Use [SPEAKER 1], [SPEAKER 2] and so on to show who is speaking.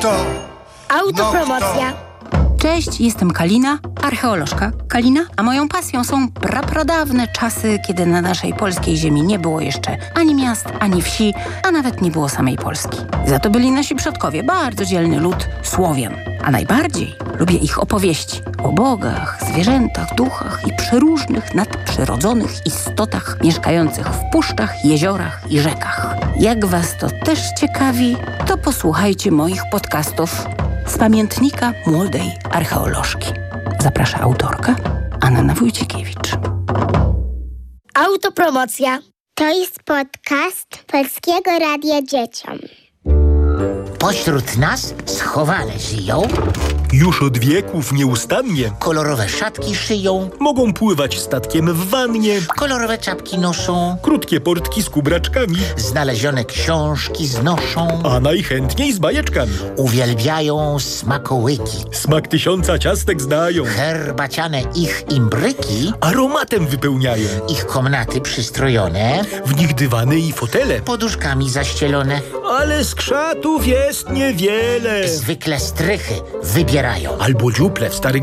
[SPEAKER 1] kto?
[SPEAKER 2] Autopromocja.
[SPEAKER 3] Cześć, jestem Kalina, archeolożka Kalina, a moją pasją są prapradawne czasy, kiedy na naszej polskiej ziemi nie było jeszcze ani miast, ani wsi, a nawet nie było samej Polski. Za to byli nasi przodkowie, bardzo dzielny lud Słowian. A najbardziej lubię ich opowieści o bogach, zwierzętach, duchach i przeróżnych nadprzyrodzonych istotach mieszkających w puszczach, jeziorach i rzekach. Jak was to też ciekawi, to posłuchajcie moich podcastów z pamiętnika młodej archeolożki. Zaprasza autorka Anna Wójcikiewicz.
[SPEAKER 2] Autopromocja.
[SPEAKER 4] To jest podcast Polskiego Radia Dzieciom.
[SPEAKER 5] Pośród nas schowane żyją,
[SPEAKER 6] Już od wieków nieustannie
[SPEAKER 5] kolorowe szatki szyją,
[SPEAKER 6] mogą pływać statkiem w wannie,
[SPEAKER 5] kolorowe czapki noszą,
[SPEAKER 6] krótkie portki z kubraczkami,
[SPEAKER 5] znalezione książki znoszą,
[SPEAKER 6] a najchętniej z bajeczkami.
[SPEAKER 5] uwielbiają smakołyki,
[SPEAKER 6] Smak 1000 ciastek znają,
[SPEAKER 5] herbaciane ich imbryki,
[SPEAKER 6] aromatem wypełniają.
[SPEAKER 5] ich komnaty przystrojone,
[SPEAKER 6] W nich dywany i fotele,
[SPEAKER 5] poduszkami zaścielone,
[SPEAKER 6] ale skrzatów jest niewiele.
[SPEAKER 5] zwykle strychy wybierają.
[SPEAKER 6] Albo dziuple w starych